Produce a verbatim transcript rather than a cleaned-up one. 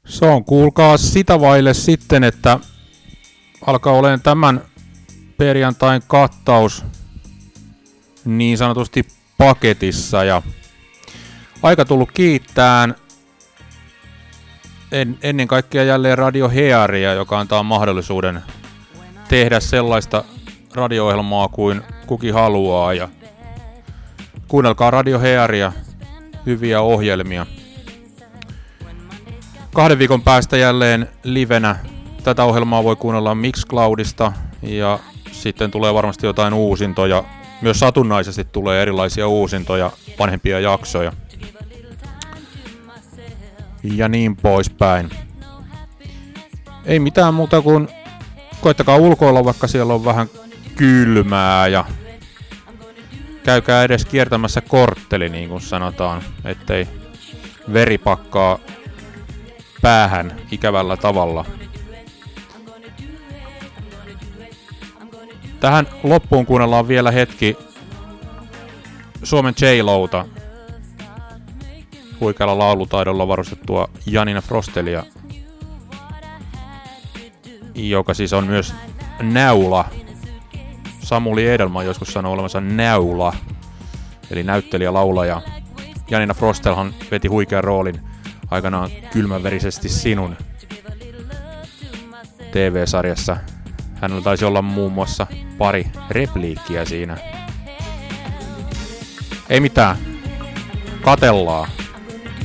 Se on kuulkaa sitä vaille sitten, että alkaa olemaan tämän perjantain kattaus niin sanotusti paketissa ja aika tullut kiittään en, ennen kaikkea jälleen Radio Hearia, joka antaa mahdollisuuden tehdä sellaista radio-ohjelmaa kuin kukin haluaa ja kuunnelkaa Radio Hearia, hyviä ohjelmia. Kahden viikon päästä jälleen livenä. Tätä ohjelmaa voi kuunnella Mixcloudista ja sitten tulee varmasti jotain uusintoja. Myös satunnaisesti tulee erilaisia uusintoja, vanhempia jaksoja ja niin poispäin. Ei mitään muuta kuin koittakaa ulkoilla, vaikka siellä on vähän kylmää ja käykää edes kiertämässä kortteli, niin kuin sanotaan, ettei veri pakkaa päähän ikävällä tavalla. Tähän loppuun kuunnellaan vielä hetki Suomen J-Lota, huikealla laulutaidolla varustettua Janina Frostelia, joka siis on myös näula. Samuli Edelman joskus sanoi olevansa näula, eli näyttelijä, laulaja. Janina Frostelhan veti huikean roolin aikanaan Kylmäverisesti sinun T V-sarjassa. Hänellä taisi olla muun muassa pari repliikkiä siinä. Ei mitään. Katellaan.